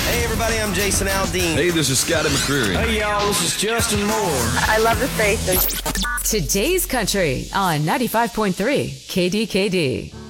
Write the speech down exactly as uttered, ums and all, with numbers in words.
Hey, everybody, I'm Jason Aldean. Hey, this is Scotty McCreery. Hey, y'all, this is Justin Moore. I love the station. Today's Country on ninety-five point three K D K D.